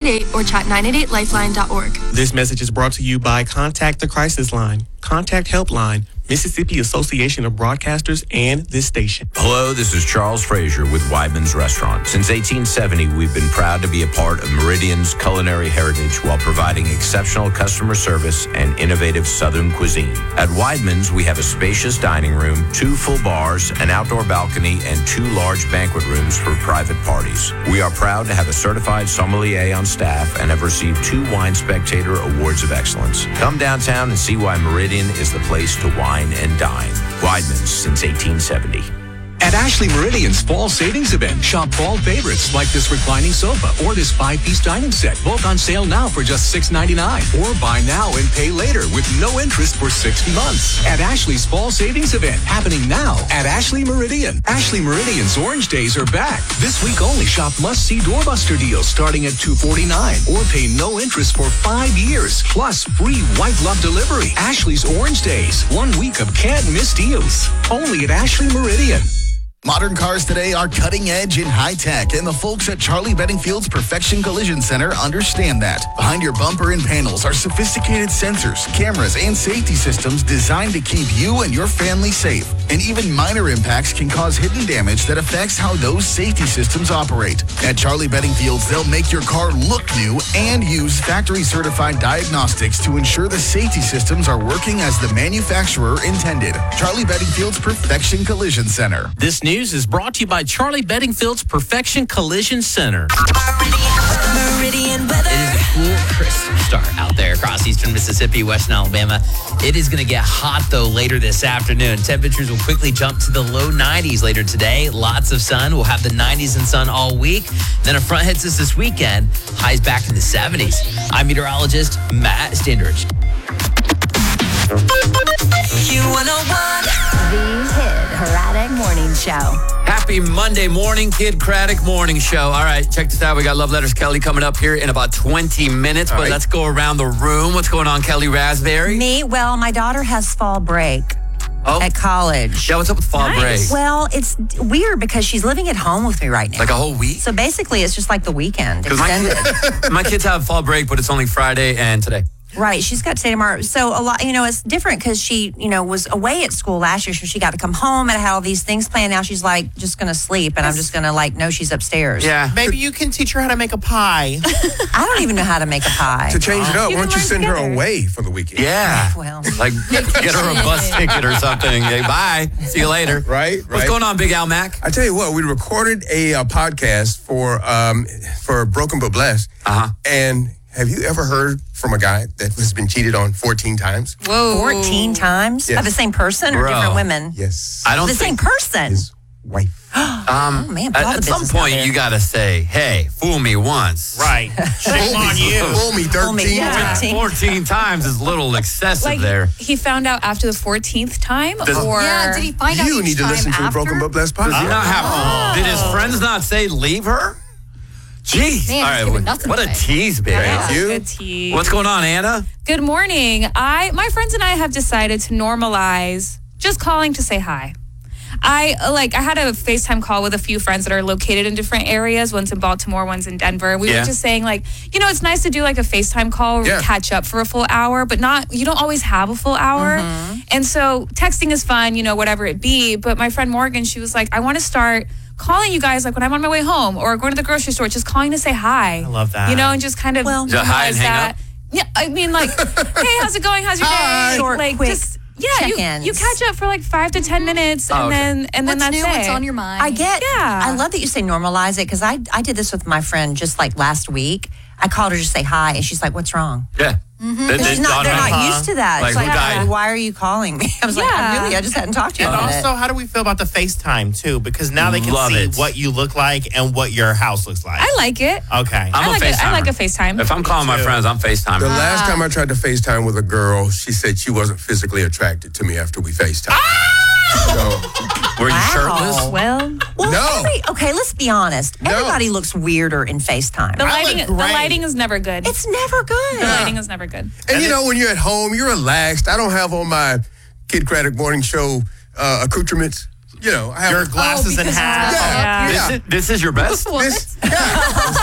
988 or chat 988lifeline.org. This message is brought to you by Contact the Crisis Line, Contact Helpline, Mississippi Association of Broadcasters, and this station. Hello, this is Charles Frazier with Weidman's Restaurant. Since 1870, we've been proud to be a part of Meridian's culinary heritage while providing exceptional customer service and innovative Southern cuisine. At Weidman's, we have a spacious dining room, 2 full bars, an outdoor balcony, and 2 large banquet rooms for private parties. We are proud to have a certified sommelier on staff and have received 2 Wine Spectator Awards of Excellence. Come downtown and see why Meridian is the place to wine and dine. Weidman's since 1870. At Ashley Meridian's fall savings event, shop fall favorites like this reclining sofa or this 5-piece dining set, both on sale now for just $6.99. Or buy now and pay later with no interest for 60 months. At Ashley's fall savings event, happening now at Ashley Meridian. Ashley Meridian's Orange Days are back. This week only, shop must-see doorbuster deals starting at $249 or pay no interest for 5 years, plus free white glove delivery. Ashley's Orange Days, 1 week of can't-miss deals. Only at Ashley Meridian. Modern cars today are cutting edge and high tech, and the folks at Charlie Bedingfield's Perfection Collision Center understand that. Behind your bumper and panels are sophisticated sensors, cameras, and safety systems designed to keep you and your family safe. And even minor impacts can cause hidden damage that affects how those safety systems operate. At Charlie Bedingfield's, they'll make your car look new and use factory-certified diagnostics to ensure the safety systems are working as the manufacturer intended. Charlie Bedingfield's Perfection Collision Center. This news is brought to you by Charlie Bedingfield's Perfection Collision Center. Meridian weather. It is a cool, crisp start out there across eastern Mississippi, western Alabama. It is going to get hot, though, later this afternoon. Temperatures will quickly jump to the low 90s later today. Lots of sun. We'll have the 90s and sun all week. Then a front hits us this weekend. Highs back in the 70s. I'm meteorologist Matt Standridge. Q101. The Kid Craddock Morning Show. Happy Monday morning, Kid Craddock Morning Show. All right, check this out. We got Love Letters Kelly coming up here in about 20 minutes. But let's go around the room. What's going on, Kelly Raspberry? Me? Well, my daughter has fall break at college. Yeah, what's up with fall break? Well, it's weird because she's living at home with me right now. Like a whole week? So basically, it's just like the weekend extended. My kids have fall break, but it's only Friday and today. Right. She's got today, tomorrow. So a lot, it's different because she, was away at school last year. So she got to come home and had all these things planned. Now she's like, just going to sleep. And I'm just going to know she's upstairs. Yeah. Maybe you can teach her how to make a pie. I don't even know how to make a pie. To change it up, why don't you send her away for the weekend? Yeah. Well. Like, get her a bus ticket or something. Hey, bye. See you later. Right. What's going on, Big Al Mac? I tell you what, we recorded a podcast for Broken But Blessed. And have you ever heard from a guy that has been cheated on 14 times? Whoa. 14 times? Yes. By the same person or different women? Yes. I don't the think same person? His wife. Oh, man. At some point, you got to say, hey, fool me once. Right. Shame on you. Fool me 13 times. 14 times is a little excessive there. He found out after the 14th time? Yeah, did he find out You need to listen to the Broken But Blessed podcast. Does he not have? Did his friends not say leave her? Jeez. Man, All right. What a tease, baby. Thank you. Good tea. What's going on, Anna? Good morning. My friends and I have decided to normalize just calling to say hi. I had a FaceTime call with a few friends that are located in different areas. One's in Baltimore, one's in Denver. We were just saying it's nice to do like a FaceTime call where we catch up for a full hour, but you don't always have a full hour. And so texting is fun, whatever it be. But my friend Morgan, she was like, I want to start calling you guys when I'm on my way home or going to the grocery store, just calling to say hi. I love that. And just kind of hi and hang up? Yeah, I mean hey, how's it going? How's your day? Short, quick check-ins. You catch up for 5 to 10 minutes and then What's that's new? it. What's on your mind? I love that you say normalize it because I did this with my friend just last week. I called her to say hi and she's like, what's wrong? Yeah. They're not used to that. Like, it's who died? why are you calling me? I was I just hadn't talked to you And about also, how do we feel about the FaceTime, too? Because now they can Love see it. what you look like and what your house looks like. I like it. Okay. I like a FaceTime. If I'm calling my friends, I'm FaceTiming. The last time I tried to FaceTime with a girl, she said she wasn't physically attracted to me after we FaceTime. Were you shirtless? Well, No. Okay, let's be honest. Everybody looks weirder in FaceTime. the I look lighting great. is never good. It's never good. The lighting is never good. And when you're at home, you're relaxed. I don't have on my Kid Craddock Morning Show accoutrements. I have Your glasses and hat. Yeah. This is your best? This,